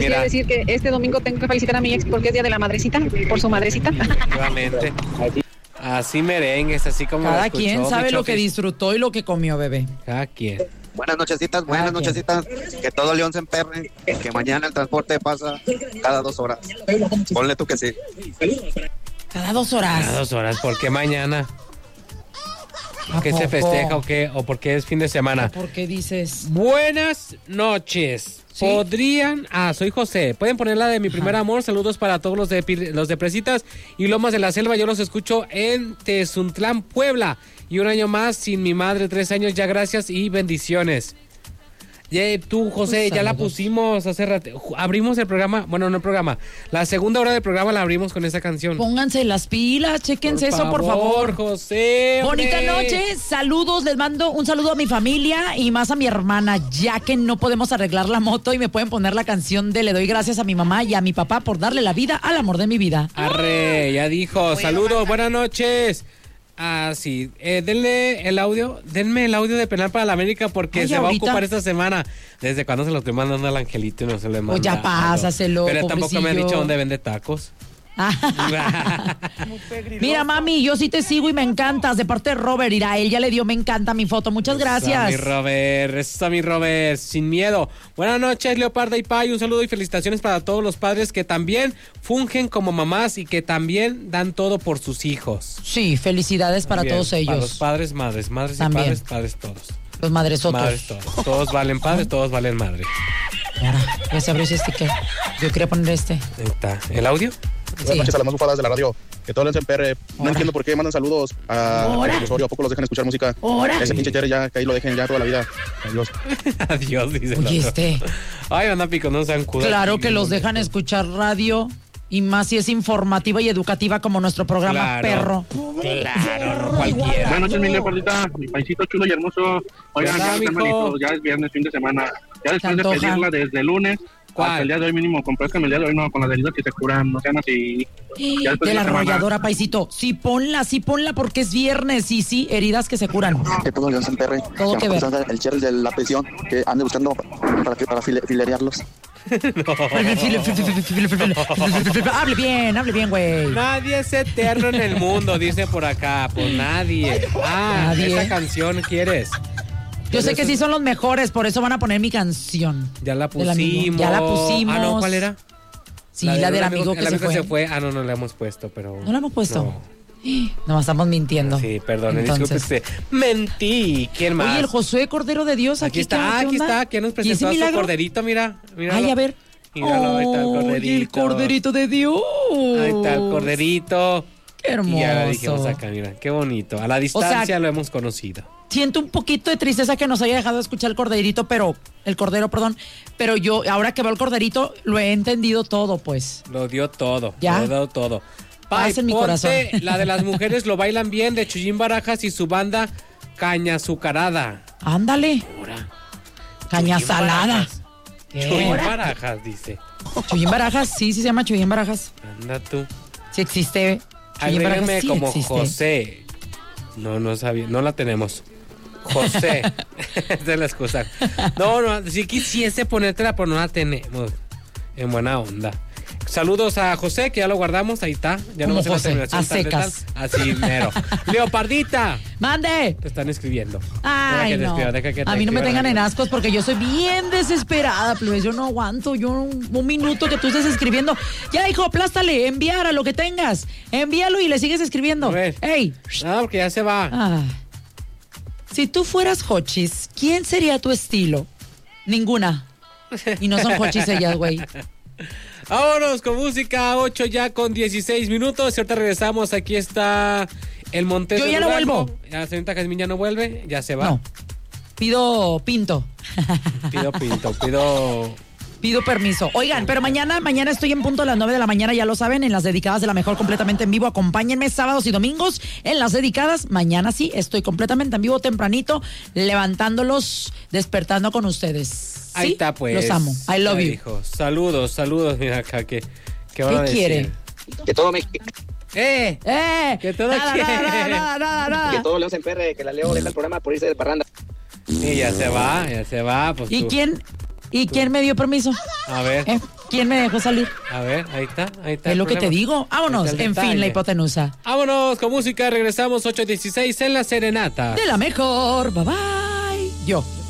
Quiere decir que este domingo tengo que felicitar a mi ex porque es día de la madrecita, por su madrecita. Efectivamente. Así merengues, así como cada quien sabe lo que disfrutó y lo que comió, bebé. Cada quien. Buenas nochecitas. Que todo León se emperre, que mañana el transporte pasa cada 2 horas. Ponle tú que sí. Cada 2 horas. Cada 2 horas, ¿por qué mañana? ¿Qué se festeja o qué? ¿O por qué es fin de semana? ¿Por qué dices? Buenas noches. ¿Sí? Podrían... soy José. Pueden poner la de Mi Primer Amor. Saludos para todos los de Presitas y Lomas de la Selva. Yo los escucho en Tezuntlán, Puebla. Y un año más sin mi madre, 3 años ya, gracias y bendiciones. Tú, José, ya la pusimos hace rato. Abrimos el programa, bueno, no el programa. La segunda hora del programa la abrimos con esa canción. Pónganse las pilas, chéquense eso, por favor. José. Bonita noche, saludos, les mando un saludo a mi familia y más a mi hermana, ya que no podemos arreglar la moto y me pueden poner la canción de Le doy gracias a mi mamá y a mi papá por darle la vida al amor de mi vida. Arre, ya dijo, saludos, buenas noches. Sí, denme el audio de Penal para la América porque se va a ocupar esta semana. ¿Desde cuándo se lo estoy mandando al Angelito y no se le manda? Pues ya pásaselo, pero pobrecillo. Tampoco me han dicho dónde vende tacos. Mira, mami, yo sí te sigo y me encantas. De parte de Robert, irá, él ya le dio me encanta mi foto. Muchas gracias. Mi Robert, sin miedo. Buenas noches, Leoparda y Pai. Un saludo y felicitaciones para todos los padres que también fungen como mamás y que también dan todo por sus hijos. Sí, felicidades para todos ellos. Para los padres, madres también. y padres todos. Los madresotos. Madres todos. Todos valen padres, todos valen madre. Ahora, ya se abrió ese sticker. Yo quería poner este. Ahí está. ¿El audio? Buenas noches a las más bufadas de la radio. Que todo el empere. No entiendo por qué mandan saludos a Osorio. ¿A poco los dejan escuchar música? Ese pinche Jerry ya, que ahí lo dejen ya toda la vida. Adiós. Adiós, dice. Oye, Ay, anda pico, no sean cudas. Claro que los dejan escuchar radio. Y más si es informativa y educativa como nuestro programa, perro. Claro, no cualquiera. Buenas noches, mi leopardita, mi paisito chulo y hermoso. Oigan, ya es viernes, fin de semana. Ya después de pedirla desde el lunes hasta el día de hoy mínimo, complázcame el día de hoy, no, con las heridas que se curan, no sean así. De la arrolladora, paisito. Sí, ponla, porque es viernes. Y sí, heridas que se curan. Que todo León se emperre. Todo que ver. El Cherry de la prisión, que ande buscando para filerearlos. Hable bien, güey. Nadie es eterno en el mundo, dice por acá. Pues nadie. Nadie. Esa canción quieres. Yo sé que sí son los mejores, por eso van a poner mi canción. Ya la pusimos. No, ¿cuál era? Sí, la del amigo que se fue. No la hemos puesto, pero... ¿No la hemos puesto? No, estamos mintiendo. Sí, perdón, disculpe. Mentí. ¿Quién más? Oye, el Josué Cordero de Dios, aquí está. ¿Quién nos presentó a su corderito? Mira. Ay, a ver. Míralo, ahí está el corderito. El corderito de Dios. Ahí está el corderito. Qué hermoso. Y ya lo dijimos acá, mira, qué bonito. A la distancia lo hemos conocido. Siento un poquito de tristeza que nos haya dejado de escuchar el cordero, pero yo, ahora que veo el corderito, lo he entendido todo, pues. Lo dio todo, ¿ya? Lo dio todo. Paz en mi corazón. La de las mujeres lo bailan bien, de Chuyín Barajas y su banda Caña Azucarada. Ándale. Caña Salada. Chuyín Barajas, dice. Chuyín Barajas, sí se llama Chuyín Barajas. Anda tú. Sí existe. Agrégame como existe. José. No sabía, no la tenemos. José. Esa es la excusa. No, si quisiese ponértela, pero no la tenemos. En buena onda. Saludos a José, que ya lo guardamos, ahí está. Ya no José, la terminación a secas. Así mero. Leopardita. ¡Mande! Te están escribiendo. Ay, no. A mí no me tengan en ascos porque yo soy bien desesperada, pues yo no aguanto. Un minuto que tú estés escribiendo. Ya, hijo, aplástale, enviar a lo que tengas. Envíalo y le sigues escribiendo. A ver. ¡Ey! No, porque ya se va. Si tú fueras Hochis, ¿quién sería tu estilo? Ninguna. Y no son Hochis ellas, güey. Vámonos con música, 8 ya con 16 minutos. Y ahorita regresamos. Aquí está el Montes. Yo ya no vuelvo. La señorita Jazmín ya no vuelve, ya se va. No. Pido pinto. Pido permiso. Oigan, pero mañana estoy en punto a las 9 de la mañana, ya lo saben, en las dedicadas de La Mejor completamente en vivo. Acompáñenme sábados y domingos en las dedicadas. Mañana sí, estoy completamente en vivo tempranito, levantándolos, despertando con ustedes. ¿Sí? Ahí está, pues. Los amo. I love you. Hijo. Saludos, mira acá, ¿qué van a decir? Quiere? Que todo me... Que todo nada. Que todo León se emperre, que la Leo deja el programa por irse de parranda. Y ya se va, pues. ¿Y quién me dio permiso? A ver. ¿Quién me dejó salir? A ver, ahí está. Es lo que te digo. Vámonos. En fin, la hipotenusa. Vámonos con música. Regresamos 8:16 en La Serenata. De la mejor. Bye bye. Yo.